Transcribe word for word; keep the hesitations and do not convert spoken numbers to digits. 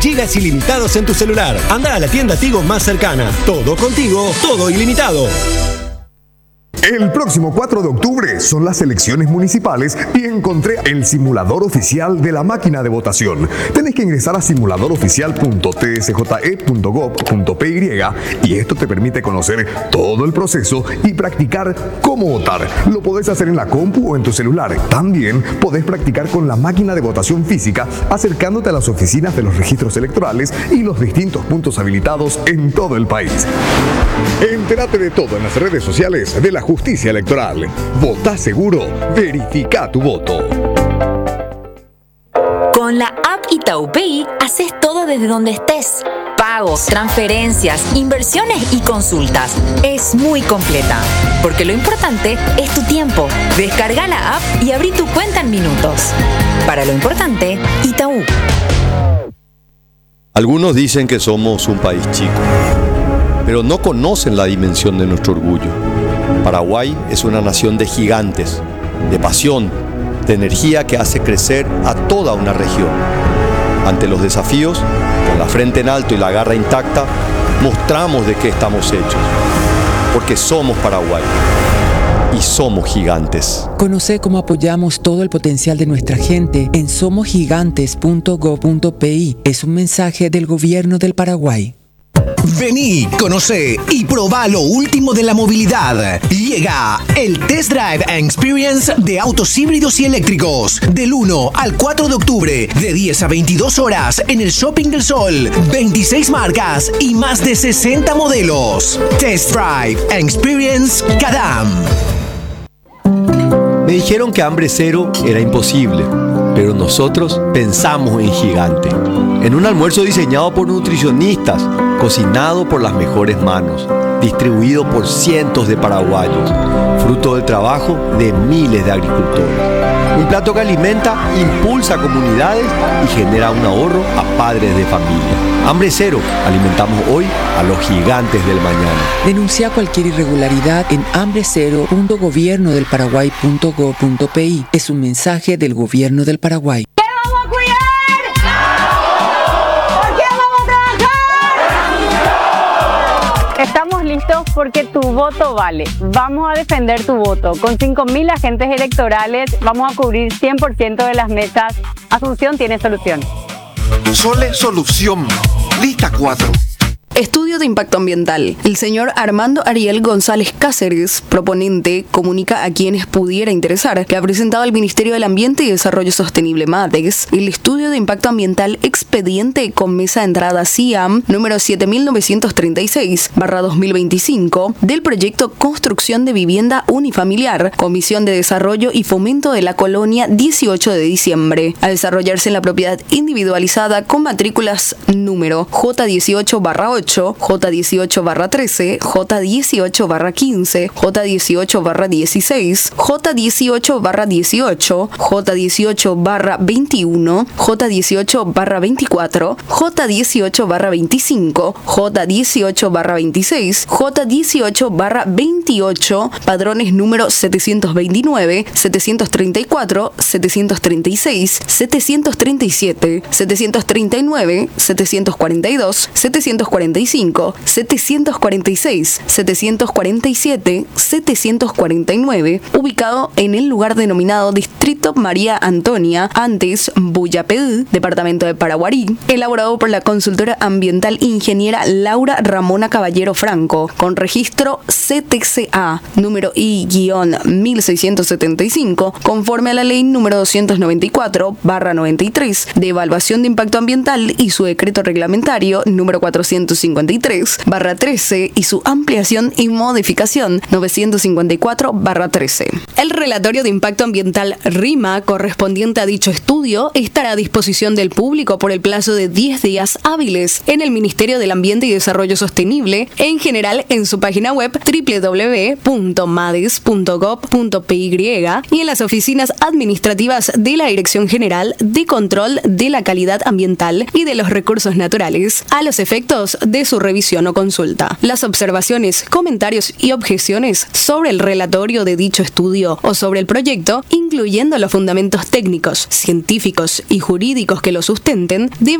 Gigas ilimitados en tu celular. Anda a la tienda Tigo más cercana. Todo contigo, todo ilimitado. El próximo cuatro de octubre son las elecciones municipales y encontré el simulador oficial de la máquina de votación. Tenés que ingresar a simulador oficial punto t s j e punto gov punto p y y esto te permite conocer todo el proceso y practicar cómo votar. Lo podés hacer en la compu o en tu celular. También podés practicar con la máquina de votación física acercándote a las oficinas de los registros electorales y los distintos puntos habilitados en todo el país. Entérate de todo en las redes sociales de la Justicia Electoral. Votá seguro, verifica tu voto. Con la app Itaú Pay haces todo desde donde estés. Pagos, transferencias, inversiones y consultas. Es muy completa, porque lo importante es tu tiempo. Descarga la app y abrí tu cuenta en minutos. Para lo importante, Itaú. Algunos dicen que somos un país chico, pero no conocen la dimensión de nuestro orgullo. Paraguay es una nación de gigantes, de pasión, de energía que hace crecer a toda una región. Ante los desafíos, con la frente en alto y la garra intacta, mostramos de qué estamos hechos. Porque somos Paraguay y somos gigantes. Conoce cómo apoyamos todo el potencial de nuestra gente en somos gigantes punto gov punto p. Es un mensaje del Gobierno del Paraguay. Vení, conoce y probá lo último de la movilidad. Llega el Test Drive and Experience de autos híbridos y eléctricos. Del uno al cuatro de octubre, de diez a veintidós horas, en el Shopping del Sol. veintiséis marcas y más de sesenta modelos. Test Drive and Experience Cadam. Me dijeron que hambre cero era imposible, pero nosotros pensamos en gigante. En un almuerzo diseñado por nutricionistas, cocinado por las mejores manos, distribuido por cientos de paraguayos, fruto del trabajo de miles de agricultores. Un plato que alimenta, impulsa comunidades y genera un ahorro a padres de familia. Hambre cero, alimentamos hoy a los gigantes del mañana. Denuncia cualquier irregularidad en hambre cero punto gobierno del paraguay punto gov punto p. Es un mensaje del Gobierno del Paraguay. ¿Qué vamos a cuidar? ¿Por qué vamos a trabajar? Estamos listos porque tu voto vale. Vamos a defender tu voto. Con cinco mil agentes electorales vamos a cubrir cien por ciento de las mesas. Asunción tiene solución. Sole Solución. Lista cuatro. Estudio de impacto ambiental. El señor Armando Ariel González Cáceres, proponente, comunica a quienes pudiera interesar que ha presentado al Ministerio del Ambiente y Desarrollo Sostenible MADES el estudio de impacto ambiental expediente con mesa de entrada C I A M número siete mil novecientos treinta y seis barra dos mil veinticinco del proyecto Construcción de Vivienda Unifamiliar, Comisión de Desarrollo y Fomento de la Colonia dieciocho de diciembre, a desarrollarse en la propiedad individualizada con matrículas número J dieciocho barra ocho, J dieciocho barra trece, J dieciocho barra quince, J dieciocho barra dieciséis, J dieciocho barra dieciocho, J dieciocho barra veintiuno, J dieciocho barra veinticuatro, J dieciocho barra veinticinco, J dieciocho barra veintiséis, J dieciocho barra veintiocho, padrones número setecientos veintinueve, setecientos treinta y cuatro, setecientos treinta y seis, setecientos treinta y siete, setecientos treinta y nueve, setecientos cuarenta y dos, setecientos cuarenta y cinco, setecientos cuarenta y seis, setecientos cuarenta y siete, setecientos cuarenta y nueve, ubicado en el lugar denominado Distrito María Antonia, antes Buyapedú, departamento de Paraguarí, elaborado por la consultora ambiental ingeniera Laura Ramona Caballero Franco, con registro C T C A número I mil seiscientos setenta y cinco, conforme a la ley número doscientos noventa y cuatro barra noventa y tres de evaluación de impacto ambiental y su decreto reglamentario número cuatrocientos cincuenta y tres barra trece y su ampliación y modificación novecientos cincuenta y cuatro barra trece. El relatorio de impacto ambiental RIMA correspondiente a dicho estudio estará a disposición del público por el plazo de diez días hábiles en el Ministerio del Ambiente y Desarrollo Sostenible, en general en su página web doble u doble u doble u punto mades punto gov punto p y y en las oficinas administrativas de la Dirección General de Control de la Calidad Ambiental y de los Recursos Naturales, a los efectos de su revisión o consulta. Las observaciones, comentarios y objeciones sobre el relatorio de dicho estudio o sobre el proyecto, incluyendo los fundamentos técnicos, científicos y jurídicos que lo sustenten, deben